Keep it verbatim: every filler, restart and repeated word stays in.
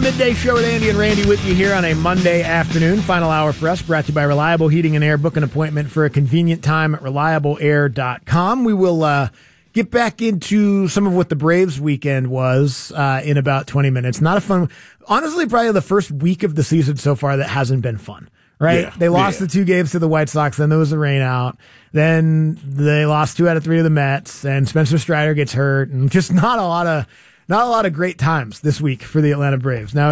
Midday Show with Andy and Randy with you here on a Monday afternoon. Final hour for us, brought to you by Reliable Heating and Air. Book an appointment for a convenient time at reliable air dot com. We will uh, get back into some of what the Braves weekend was uh, in about twenty minutes. Not a fun, honestly, probably the first week of the season so far that hasn't been fun. Right? Yeah, they lost yeah. the two games to the White Sox, then there was a rain out. Then they lost two out of three to the Mets, and Spencer Strider gets hurt, and just not a lot of not a lot of great times this week for the Atlanta Braves. Now,